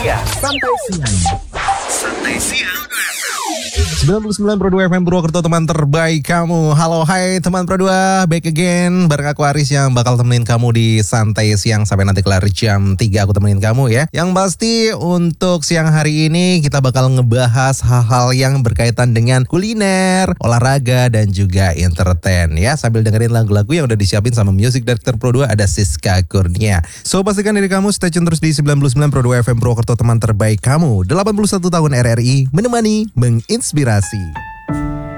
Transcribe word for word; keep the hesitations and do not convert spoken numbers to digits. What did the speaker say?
siang. Santai siang. Santai siang. sembilan puluh sembilan koma dua F M Purwokerto, teman terbaik kamu. Halo, hai teman Pro dua, back again bareng aku Aris yang bakal temenin kamu di Santai Siang sampai nanti kelar jam tiga aku temenin kamu ya. Yang pasti untuk siang hari ini kita bakal ngebahas hal-hal yang berkaitan dengan kuliner, olahraga dan juga entertain ya. Sambil dengerin lagu-lagu yang udah disiapin sama Music Director Pro dua ada Siska Kurnia. So pastikan diri kamu stay tune terus di sembilan puluh sembilan koma dua F M Purwokerto, teman terbaik kamu. delapan puluh satu tahun R R I menemani, menginspirasi.